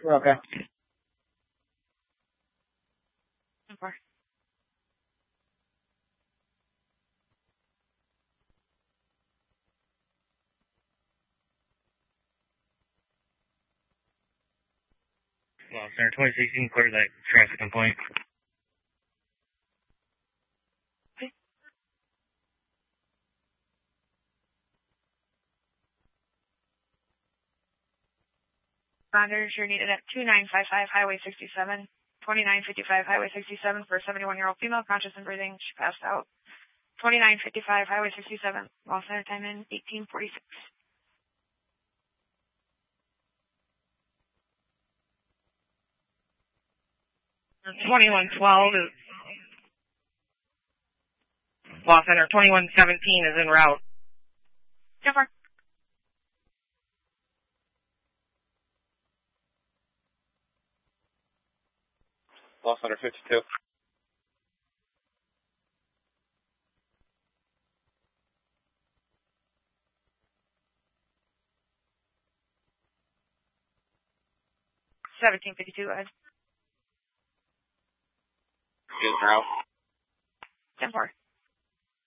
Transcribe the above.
We're okay. 10-4. Well, Center 2016, clear that traffic complaint. Okay. Responders, you're needed at 2955 Highway 67, 2955 Highway 67 for a 71-year-old female, conscious and breathing. She passed out. 2955 Highway 67, lost center time in 1846. 2112 is lost center. 2117 is en route. 10-4. Lost under 52. Guys. Good route. 10-4.